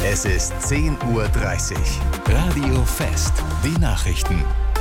Es ist 10:30 Uhr. Radio Fest. Die Nachrichten.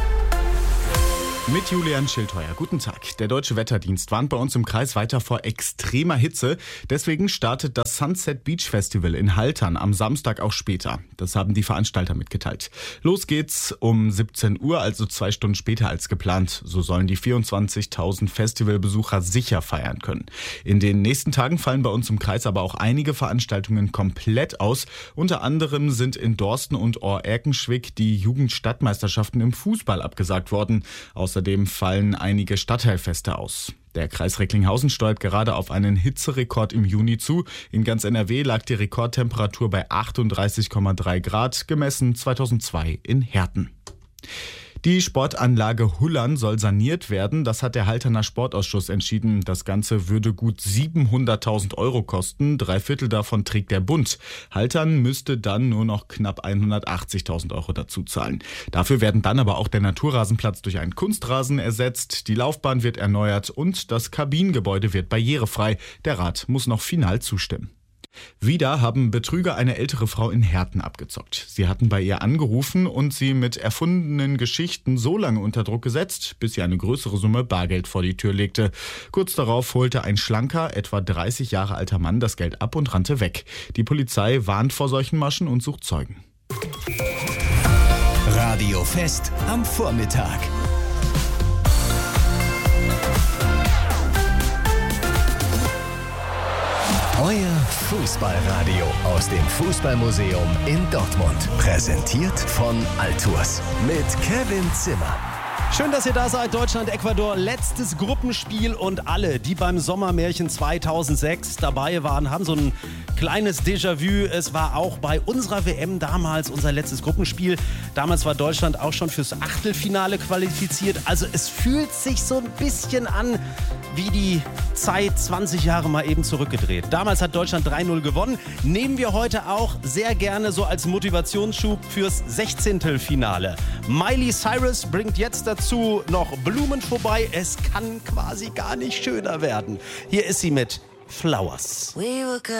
Mit Julian Schildheuer. Guten Tag. Der Deutsche Wetterdienst warnt bei uns im Kreis weiter vor extremer Hitze. Deswegen startet das Sunset Beach Festival in Haltern am Samstag auch später. Das haben die Veranstalter mitgeteilt. Los geht's um 17 Uhr, also 2 Stunden später als geplant. So sollen die 24.000 Festivalbesucher sicher feiern können. In den nächsten Tagen fallen bei uns im Kreis aber auch einige Veranstaltungen komplett aus. Unter anderem sind in Dorsten und Ohr-Erkenschwick die Jugendstadtmeisterschaften im Fußball abgesagt worden. Außerdem fallen einige Stadtteilfeste aus. Der Kreis Recklinghausen steuert gerade auf einen Hitzerekord im Juni zu. In ganz NRW lag die Rekordtemperatur bei 38,3 Grad, gemessen 2002 in Herten. Die Sportanlage Hullern soll saniert werden. Das hat der Halterner Sportausschuss entschieden. Das Ganze würde gut 700.000 Euro kosten. 3/4 davon trägt der Bund. Haltern müsste dann nur noch knapp 180.000 Euro dazu zahlen. Dafür werden dann aber auch der Naturrasenplatz durch einen Kunstrasen ersetzt. Die Laufbahn wird erneuert und das Kabinengebäude wird barrierefrei. Der Rat muss noch final zustimmen. Wieder haben Betrüger eine ältere Frau in Herten abgezockt. Sie hatten bei ihr angerufen und sie mit erfundenen Geschichten so lange unter Druck gesetzt, bis sie eine größere Summe Bargeld vor die Tür legte. Kurz darauf holte ein schlanker, etwa 30 Jahre alter Mann das Geld ab und rannte weg. Die Polizei warnt vor solchen Maschen und sucht Zeugen. Radio Fest am Vormittag. Euer Fußballradio aus dem Fußballmuseum in Dortmund. Präsentiert von Altours mit Kevin Zimmer. Schön, dass ihr da seid. Deutschland, Ecuador, letztes Gruppenspiel und alle, die beim Sommermärchen 2006 dabei waren, haben so ein kleines Déjà-vu. Es war auch bei unserer WM damals unser letztes Gruppenspiel. Damals war Deutschland auch schon fürs Achtelfinale qualifiziert. Also es fühlt sich so ein bisschen an wie die Zeit 20 Jahre mal eben zurückgedreht. Damals hat Deutschland 3:0 gewonnen. Nehmen wir heute auch sehr gerne so als Motivationsschub fürs 16. Finale. Miley Cyrus bringt jetzt dazu noch Blumen vorbei. Es kann quasi gar nicht schöner werden. Hier ist sie mit Flowers.